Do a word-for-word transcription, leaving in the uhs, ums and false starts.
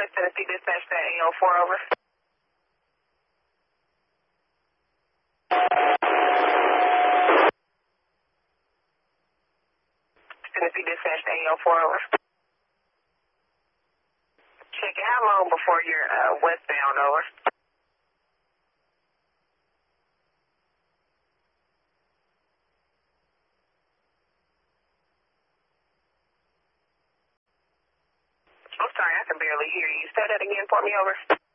West Tennessee Dispatch to A O four, over. Tennessee Dispatch to A O four, over. Check it. How long before you're uh, westbound, over? I'm sorry, I can barely hear you. Say that again for me, over.